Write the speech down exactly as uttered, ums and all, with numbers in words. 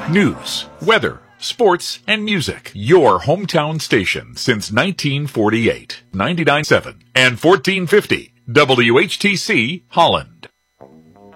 News, weather, sports, and music. Your hometown station since nineteen forty-eight. ninety-nine point seven and fourteen fifty W H T C Holland.